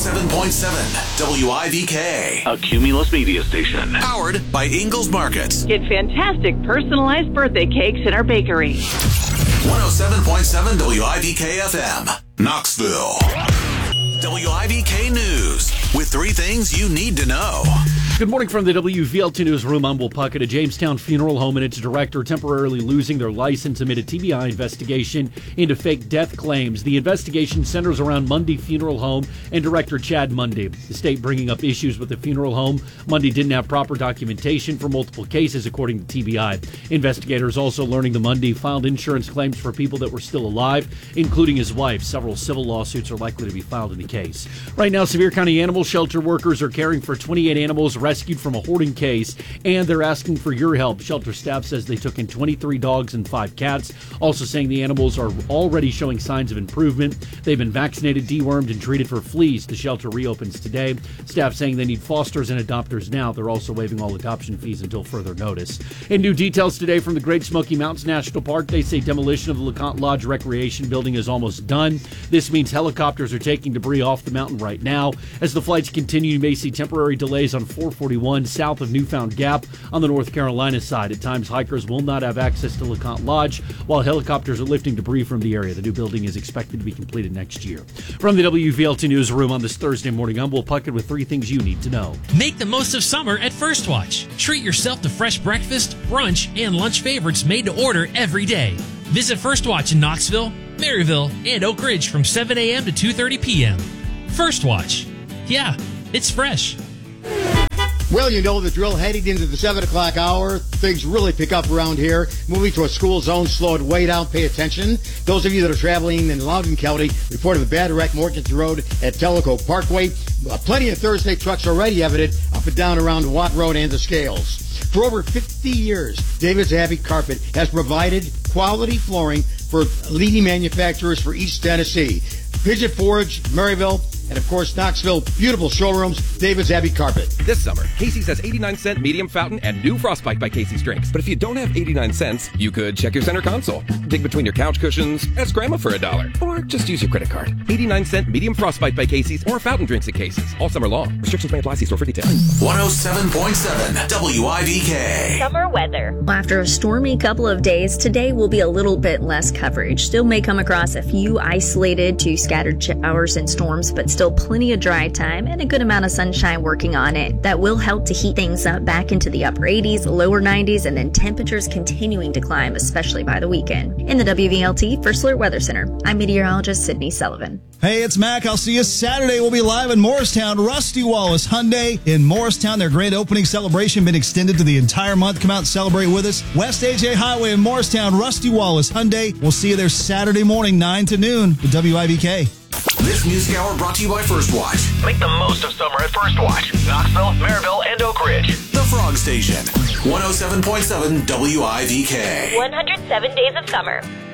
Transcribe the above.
107.7 WIVK. A Cumulus media station. Powered by Ingalls Markets. Get fantastic personalized birthday cakes in our bakery. 107.7 WIVK FM. Knoxville. WIVK News with 3 things you need to know. Good morning from the WVLT Newsroom. I'm Will Puckett. A Jamestown funeral home and its director temporarily losing their license amid a TBI investigation into fake death claims. The investigation centers around Mundy Funeral Home and director Chad Mundy. The state bringing up issues with the funeral home. Mundy didn't have proper documentation for multiple cases, according to TBI. Investigators also learning the Mundy filed insurance claims for people that were still alive, including his wife. Several civil lawsuits are likely to be filed in the case. Right now, Sevier County Animal Shelter workers are caring for 28 animals rescued from a hoarding case, and they're asking for your help. Shelter staff says they took in 23 dogs and 5 cats, also saying the animals are already showing signs of improvement. They've been vaccinated, dewormed, and treated for fleas. The shelter reopens today. Staff saying they need fosters and adopters now. They're also waiving all adoption fees until further notice. In new details today from the Great Smoky Mountains National Park, they say demolition of the LeConte Lodge Recreation Building is almost done. This means helicopters are taking debris off the mountain right now. As the flights continue, you may see temporary delays on 441 south of Newfound Gap on the North Carolina side. At times, hikers will not have access to LeConte Lodge while helicopters are lifting debris from the area. The new building is expected to be completed next year. From the WVLT Newsroom on this Thursday morning, I'm Will Puckett with 3 things you need to know. Make the most of summer at First Watch. Treat yourself to fresh breakfast, brunch, and lunch favorites made to order every day. Visit First Watch in Knoxville, Maryville, and Oak Ridge from 7 a.m. to 2:30 p.m. First Watch. Yeah, it's fresh. Well, you know the drill. Heading into the 7 o'clock hour, things really pick up around here. Moving to a school zone, slow it way down. Pay attention. Those of you that are traveling in Loudoun County, report of a bad wreck, Morganton Road at Tellico Parkway. Plenty of Thursday trucks already evident up and down around Watt Road and the Scales. For over 50 years, David's Abbey Carpet has provided quality flooring for leading manufacturers for East Tennessee. Pigeon Forge, Maryville, and of course Knoxville. Beautiful showrooms, David's Abbey Carpet. This summer, Casey's has 89-cent medium fountain and new Frostbite by Casey's drinks. But if you don't have 89 cents, you could check your center console, dig between your couch cushions, ask Grandma for $1, or just use your credit card. 89-cent medium Frostbite by Casey's or fountain drinks at Casey's all summer long. Restrictions may apply. See store for details. 107.7 WIVK. Summer weather. After a stormy couple of days, today will be a little bit less coverage. Still may come across a few isolated to scattered showers and storms, but still plenty of dry time and a good amount of sunshine working on it. That will help to heat things up back into the upper 80s, lower 90s, and then temperatures continuing to climb, especially by the weekend. In the WVLT First Alert Weather Center, I'm meteorologist Sydney Sullivan. Hey, it's Mac. I'll see you Saturday. We'll be live in Morristown. Rusty Wallace Hyundai in Morristown. Their grand opening celebration been extended to the entire month. Come out and celebrate with us. West AJ Highway in Morristown. Rusty Wallace Hyundai. We'll see you there Saturday morning, 9 to noon with WIVK. This music hour brought to you by First Watch. Make the most of summer at First Watch. Knoxville, Maryville, and Oak Ridge. The Frog Station. 107.7 WIVK. 107 days of summer.